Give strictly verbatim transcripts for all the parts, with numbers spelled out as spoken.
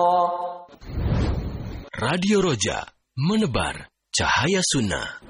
Radio Roja, menebar cahaya sunnah.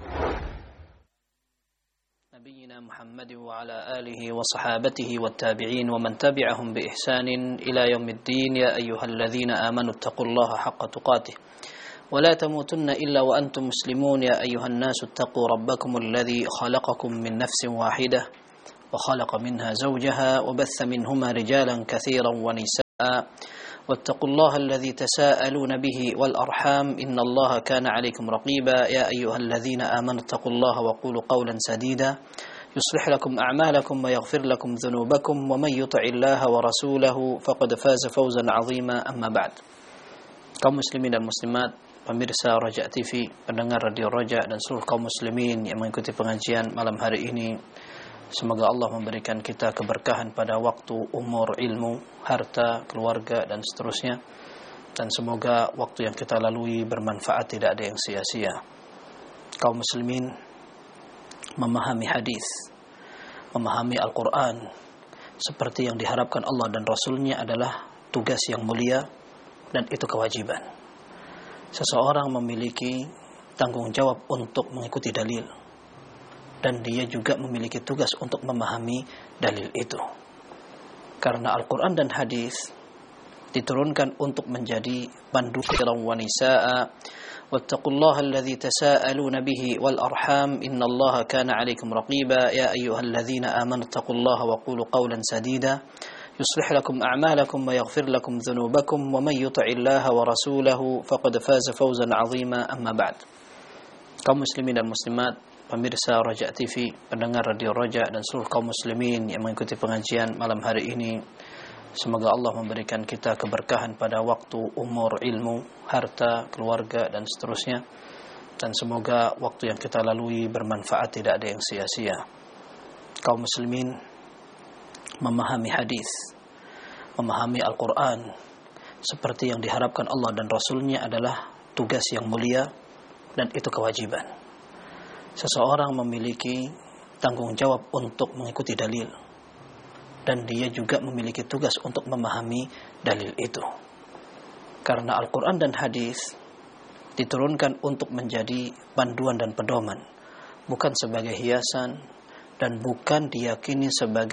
Nabiyyina Muhammad wa ala alihi wa sahabatihi wa tabi'in wa man tabi'ahum bi ihsanin ila yaumiddin. Ya ayyuhalladzina amanu taqullaha haqqa tuqatih wa la tamutunna illa wa antum muslimun. Ya ayyuhan nasu taqu rabbakum alladhi khalaqakum min nafsin wahidah wa khalaqa minha zawjaha wa batha minhuma rijalan katsiran wa nisaa. واتقوا الله الذي تساءلون به والأرحام إن الله كان عليكم رقيبا. يا أيها الذين آمنوا اتقوا الله وقولوا قولا سديدا يصلح لكم أعمالكم ويغفر لكم ذنوبكم ومن يطع الله ورسوله فقد فاز فوزا عظيما. أما بعد. Kaum muslimin dan muslimat, pemirsa Roja T V, pendengar Radio Roja, dan seluruh kaum muslimin yang mengikuti pengajian malam hari ini, semoga Allah memberikan kita keberkahan pada waktu, umur, ilmu, harta, keluarga, dan seterusnya. Dan semoga waktu yang kita lalui bermanfaat, tidak ada yang sia-sia. Kaum muslimin, memahami hadis, memahami Al-Quran seperti yang diharapkan Allah dan Rasulnya adalah tugas yang mulia, dan itu kewajiban. Seseorang memiliki tanggung jawab untuk mengikuti dalil, dan dia juga memiliki tugas untuk memahami dalil itu. Karena Al-Quran dan hadis diturunkan untuk menjadi panduan wa nisaa. Wattaqullaha alladzi tasaaluna bihi wal arham innallaha kana 'alaikum raqiba. Ya ayyuhalladzina amanu taqullaha wa qulu qawlan sadida yuslih lakum a'malakum wa yaghfir lakum dhunubakum wa man yuti'illaha wa rasulahu faqad faza fawzan 'azima. Amma ba'd. Kaum muslimin dan muslimat, pemirsa Roja T V, pendengar Radio Roja, dan seluruh kaum muslimin yang mengikuti pengajian malam hari ini, semoga Allah memberikan kita keberkahan pada waktu, umur, ilmu, harta, keluarga, dan seterusnya. Dan semoga waktu yang kita lalui bermanfaat, tidak ada yang sia-sia. Kaum muslimin, memahami hadis, memahami Al-Quran seperti yang diharapkan Allah dan Rasulnya adalah tugas yang mulia, dan itu kewajiban. Seseorang memiliki tanggung jawab untuk mengikuti dalil, dan dia juga memiliki tugas untuk memahami dalil itu. Karena Al-Quran dan hadis diturunkan untuk menjadi panduan dan pedoman, bukan sebagai hiasan, dan bukan diyakini sebagai